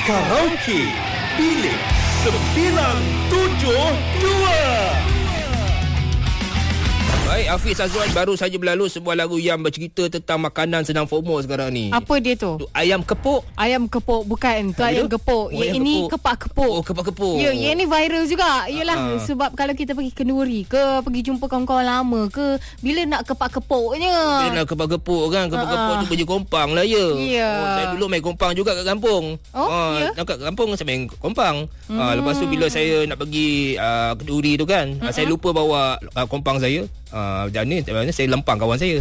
Karaoke Bilik 972. Baik, Hafiz Azwan baru saja berlalu sebuah lagu yang bercerita tentang makanan sedang FOMO sekarang ni. Apa dia tu? Ayam kepuk. Ayam kepuk, bukan. Tu ayam kepuk. Ini kepak kepuk. Oh, kepak kepuk. Ya, yang ni viral juga. Yelah, sebab kalau kita pergi kenduri ke, pergi jumpa kawan-kawan lama ke, bila nak kepak kepuknya. Bila nak kepak kepuk kan, kepak kepuk tu baju kompang lah ya. Ya. Saya dulu main kompang juga kat kampung. Ya? Kat kampung saya main kompang. Lepas tu bila saya nak pergi kenduri tu kan, saya lupa bawa kompang saya. Dan ni saya lempang kawan saya.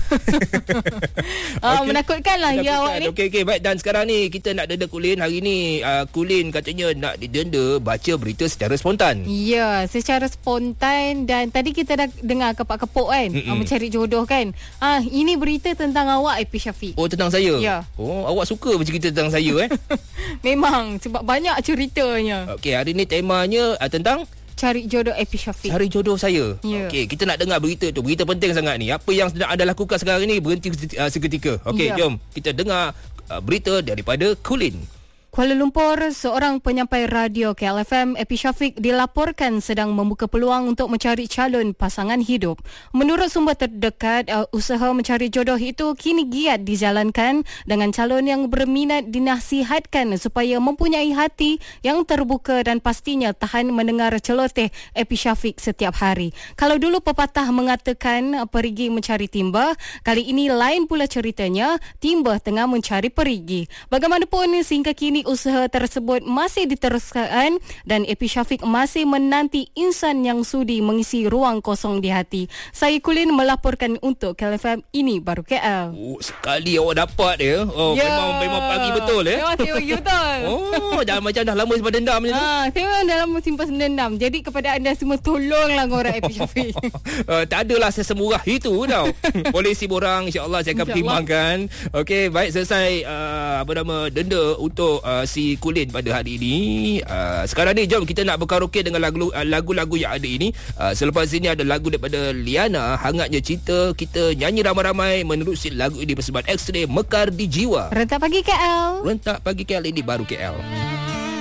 Menakutkan lah ya awak ni. Okey, baik. Dan sekarang ni kita nak denda Kulin. Hari ni Kulin katanya nak didenda baca berita secara spontan. Ya, secara spontan. Dan tadi kita dah dengar kepak-kepuk kan, mencari jodoh kan. Ini berita tentang awak, Epi Syafiq. Oh, tentang saya? Ya. Oh, awak suka bercerita tentang saya Memang, sebab banyak ceritanya. Okey, hari ni temanya tentang cari jodoh Epi Syafiq. Cari jodoh saya. Yeah. Okey, kita nak dengar berita tu. Berita penting sangat ni. Apa yang sedang anda lakukan sekarang ni, berhenti seketika. Okey, jom kita dengar berita daripada Kulin. Kuala Lumpur, seorang penyampai radio KLFM, Epi Syafiq, dilaporkan sedang membuka peluang untuk mencari calon pasangan hidup. Menurut sumber terdekat, usaha mencari jodoh itu kini giat dijalankan dengan calon yang berminat dinasihatkan supaya mempunyai hati yang terbuka dan pastinya tahan mendengar celoteh Epi Syafiq setiap hari. Kalau dulu pepatah mengatakan perigi mencari timba, kali ini lain pula ceritanya, timba tengah mencari perigi. Bagaimanapun, sehingga kini usaha tersebut masih diteruskan dan Epi Syafiq masih menanti insan yang sudi mengisi ruang kosong di hati. Saya Kulin melaporkan untuk KLFM, ini baru KL. Oh, sekali awak dapat ya. Oh, memang pagi betul Memang pagi betul. Oh, dah macam dah lama simpan dendam macam tu. Saya memang dah lama simpan dendam. Jadi kepada anda semua, tolonglah korang Epi Syafiq. Tak adalah sesemurah itu tau. Boleh isi borang, insya-Allah saya akan pertimbangkan. Okey, baik, selesai denda untuk si Kulin pada hari ini. Sekarang ni jom kita nak berkaraoke dengan lagu-lagu yang ada ini. Selepas ini ada lagu daripada Liana, Hangatnya Cinta. Kita nyanyi ramai-ramai menerusi lagu ini bersama X-Ray, Mekar di Jiwa. Rentak Pagi KL. Rentak Pagi KL, ini baru KL.